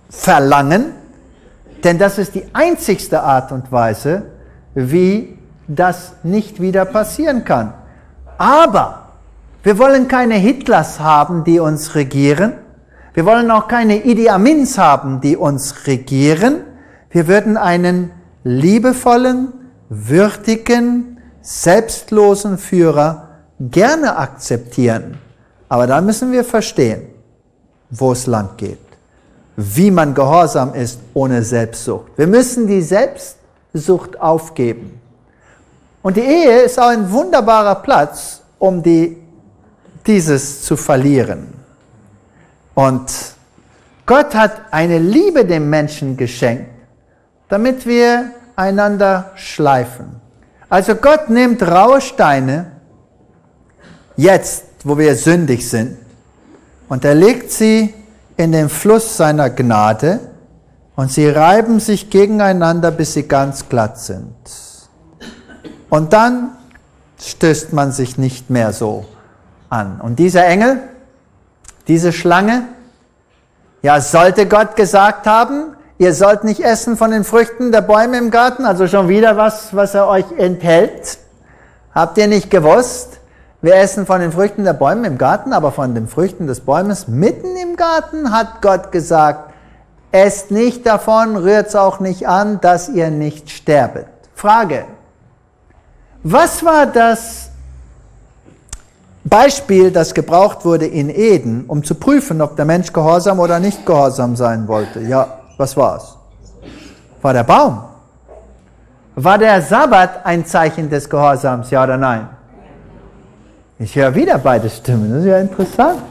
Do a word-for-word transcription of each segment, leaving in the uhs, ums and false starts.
verlangen, denn das ist die einzigste Art und Weise, wie das nicht wieder passieren kann. Aber wir wollen keine Hitlers haben, die uns regieren. Wir wollen auch keine Idi Amins haben, die uns regieren. Wir würden einen liebevollen, würdigen, selbstlosen Führer gerne akzeptieren. Aber dann müssen wir verstehen, wo es lang geht. Wie man gehorsam ist ohne Selbstsucht. Wir müssen die Selbstsucht aufgeben. Und die Ehe ist auch ein wunderbarer Platz, um die, dieses zu verlieren. Und Gott hat eine Liebe dem Menschen geschenkt, damit wir einander schleifen. Also Gott nimmt raue Steine, jetzt, wo wir sündig sind, und er legt sie in den Fluss seiner Gnade und sie reiben sich gegeneinander, bis sie ganz glatt sind. Und dann stößt man sich nicht mehr so an. Und dieser Engel, diese Schlange, ja, sollte Gott gesagt haben, ihr sollt nicht essen von den Früchten der Bäume im Garten, also schon wieder was, was er euch enthält. Habt ihr nicht gewusst? Wir essen von den Früchten der Bäume im Garten, aber von den Früchten des Bäumes mitten im Garten hat Gott gesagt, esst nicht davon, rührt's auch nicht an, dass ihr nicht sterbet. Frage, was war das Beispiel, das gebraucht wurde in Eden, um zu prüfen, ob der Mensch gehorsam oder nicht gehorsam sein wollte? Ja, was war's? War der Baum? War der Sabbat ein Zeichen des Gehorsams, ja oder nein? Ich höre wieder beide Stimmen, das ist ja interessant.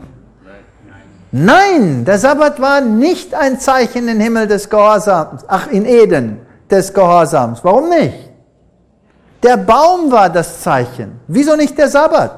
Nein, der Sabbat war nicht ein Zeichen im Himmel des Gehorsams, ach in Eden des Gehorsams. Warum nicht? Der Baum war das Zeichen. Wieso nicht der Sabbat?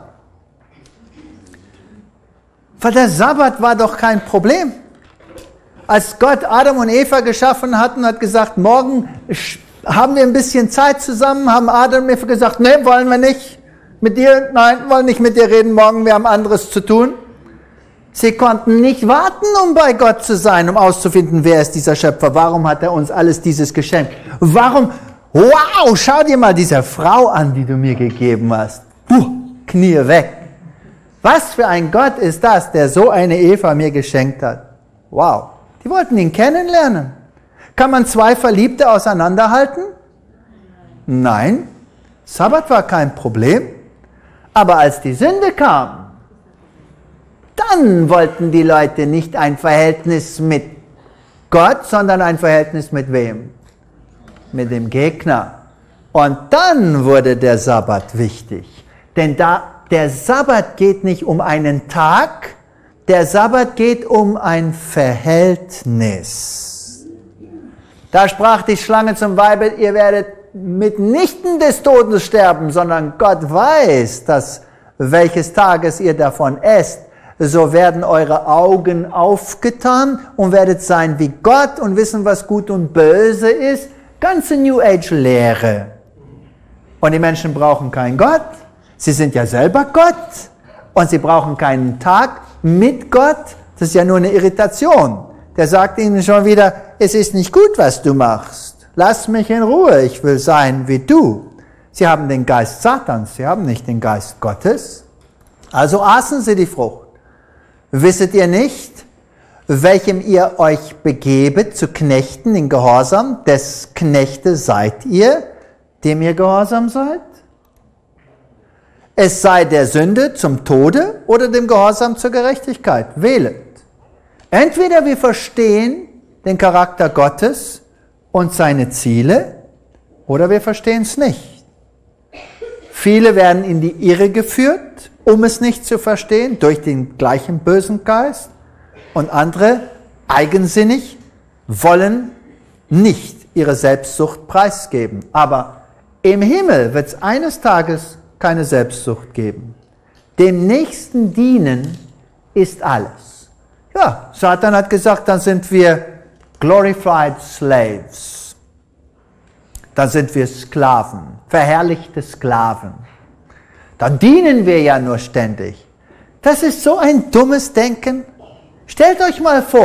Weil der Sabbat war doch kein Problem. Als Gott Adam und Eva geschaffen hat und hat gesagt, morgen haben wir ein bisschen Zeit zusammen, haben Adam und Eva gesagt, nee, wollen wir nicht. Mit dir, nein, wollen nicht mit dir reden, morgen, wir haben anderes zu tun. Sie konnten nicht warten, um bei Gott zu sein, um auszufinden, wer ist dieser Schöpfer, warum hat er uns alles dieses geschenkt. Warum, wow, schau dir mal diese Frau an, die du mir gegeben hast. Puh, Knie weg. Was für ein Gott ist das, der so eine Eva mir geschenkt hat. Wow, die wollten ihn kennenlernen. Kann man zwei Verliebte auseinanderhalten? Nein, Sabbat war kein Problem. Aber als die Sünde kam, dann wollten die Leute nicht ein Verhältnis mit Gott, sondern ein Verhältnis mit wem? Mit dem Gegner. Und dann wurde der Sabbat wichtig. Denn da, der Sabbat geht nicht um einen Tag, der Sabbat geht um ein Verhältnis. Da sprach die Schlange zum Weibe, ihr werdet mitnichten des Todes sterben, sondern Gott weiß, dass welches Tages ihr davon esst, so werden eure Augen aufgetan und werdet sein wie Gott und wissen, was gut und böse ist. Ganze New Age Lehre. Und die Menschen brauchen keinen Gott. Sie sind ja selber Gott. Und sie brauchen keinen Tag mit Gott. Das ist ja nur eine Irritation. Der sagt ihnen schon wieder, es ist nicht gut, was du machst. Lass mich in Ruhe, ich will sein wie du. Sie haben den Geist Satans, sie haben nicht den Geist Gottes. Also aßen sie die Frucht. Wisset ihr nicht, welchem ihr euch begebet zu Knechten in Gehorsam, des Knechte seid ihr, dem ihr gehorsam seid? Es sei der Sünde zum Tode oder dem Gehorsam zur Gerechtigkeit. Wählet. Entweder wir verstehen den Charakter Gottes und seine Ziele, oder wir verstehen es nicht. Viele werden in die Irre geführt, um es nicht zu verstehen, durch den gleichen bösen Geist. Und andere, eigensinnig, wollen nicht ihre Selbstsucht preisgeben. Aber im Himmel wird es eines Tages keine Selbstsucht geben. Dem Nächsten dienen ist alles. Ja, Satan hat gesagt, dann sind wir glorified slaves. Dann sind wir Sklaven, verherrlichte Sklaven. Dann dienen wir ja nur ständig. Das ist so ein dummes Denken. Stellt euch mal vor,